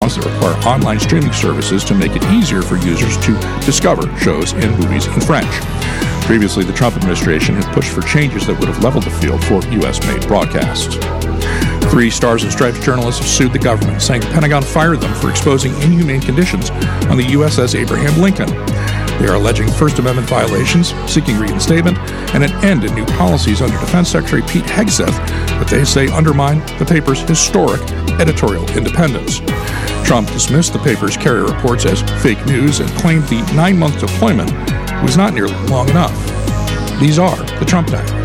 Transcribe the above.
laws that require online streaming services to make it easier for users to discover shows and movies in French. Previously, the Trump administration had pushed for changes that would have leveled the field for U.S.-made broadcasts. 3 Stars and Stripes journalists have sued the government, saying the Pentagon fired them for exposing inhumane conditions on the USS Abraham Lincoln. They are alleging First Amendment violations, seeking reinstatement, and an end in new policies under Defense Secretary Pete Hegseth that they say undermine the paper's historic editorial independence. Trump dismissed the paper's carrier reports as fake news and claimed the 9-month deployment was not nearly long enough. These are the Trump Diaries.